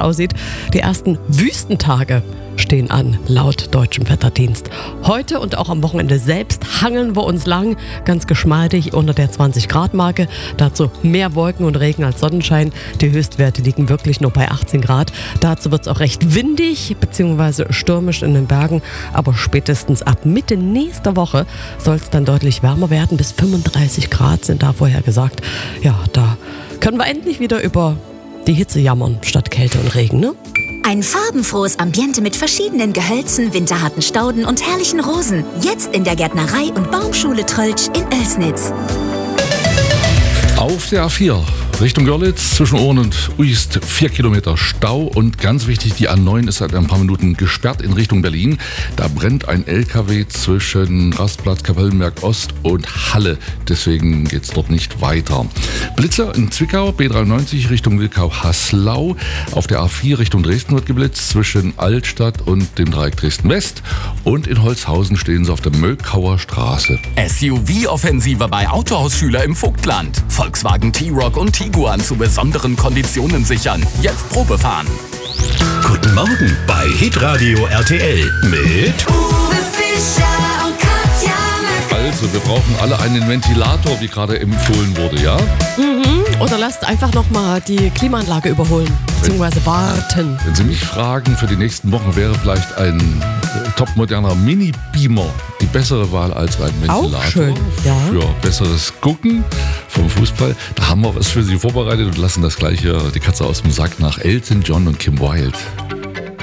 aussieht. Die ersten Wüstentage stehen an, laut deutschem Wetterdienst. Heute und auch am Wochenende selbst hangeln wir uns lang, ganz geschmeidig unter der 20-Grad-Marke. Dazu mehr Wolken und Regen als Sonnenschein. Die Höchstwerte liegen wirklich nur bei 18 Grad. Dazu wird es auch recht windig bzw. stürmisch in den Bergen. Aber spätestens ab Mitte nächster Woche soll es dann deutlich wärmer werden. Bis 35 Grad sind da vorher gesagt. Ja, da können wir endlich wieder über die Hitze jammern statt Kälte und Regen, ne? Ein farbenfrohes Ambiente mit verschiedenen Gehölzen, winterharten Stauden und herrlichen Rosen. Jetzt in der Gärtnerei und Baumschule Tröltsch in Oelsnitz. Auf der A4 Richtung Görlitz zwischen Ohren und Uist 4 Kilometer Stau und ganz wichtig, die A9 ist seit ein paar Minuten gesperrt in Richtung Berlin. Da brennt ein LKW zwischen Rastplatz Kapellenberg Ost und Halle. Deswegen geht es dort nicht weiter. Blitzer in Zwickau, B93 Richtung Wilkau-Haslau. Auf der A4 Richtung Dresden wird geblitzt zwischen Altstadt und dem Dreieck Dresden-West. Und in Holzhausen stehen sie auf der Möckauer Straße. SUV-Offensive bei Autohausschüler im Vogtland. Volkswagen T-Roc und Tiguan zu besonderen Konditionen sichern. Jetzt Probe fahren. Guten Morgen bei Hitradio RTL mit Uwe Fischer und Katja Mack. Also, wir brauchen alle einen Ventilator, wie gerade empfohlen wurde, ja? Oder lasst einfach nochmal die Klimaanlage überholen, beziehungsweise warten. Wenn Sie mich fragen, für die nächsten Wochen wäre vielleicht ein topmoderner Mini-Beamer die bessere Wahl als ein Ventilator. Auch schön, ja. Für besseres Gucken vom Fußball. Da haben wir was für Sie vorbereitet und lassen das gleiche, die Katze aus dem Sack, nach Elton John und Kim Wilde.